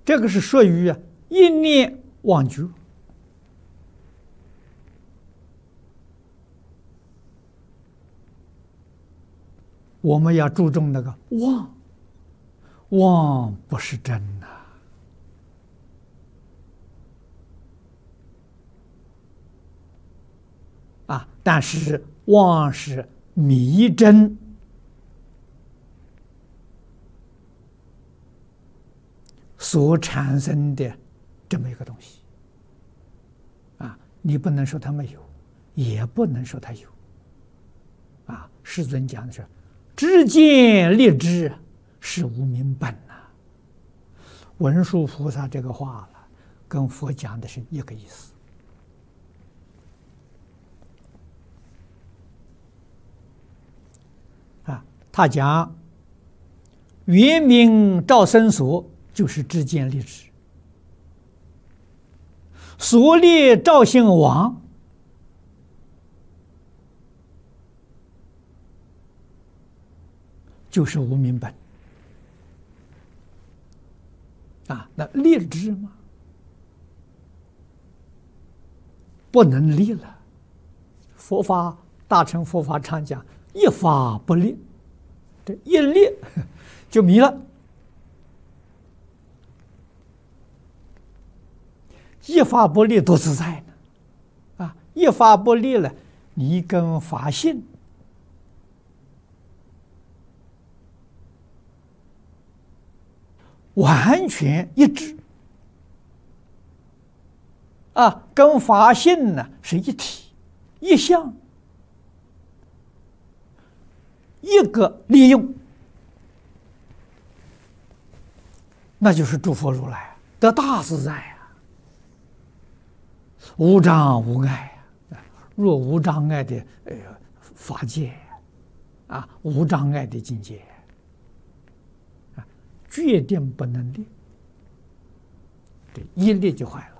这个是属于一念忘觉。我们要注重那个妄，妄不是真呐。但是妄是迷真所产生的这么一个东西你不能说它没有，也不能说它有世尊讲的是知见立知是无明本文殊菩萨这个话了，跟佛讲的是一个意思他讲圆明照生所就是知见立知，所立照性王就是无明本那立知嘛，不能立了。佛法大乘佛法常讲一法不立，这一立就迷了。一法不立多自在呢一法不立了，你跟法性完全一致跟法性呢是一体一相，一个利用，那就是诸佛如来得大自在无障无碍若无障碍的法界无障碍的境界决定不能立，这一立就坏了。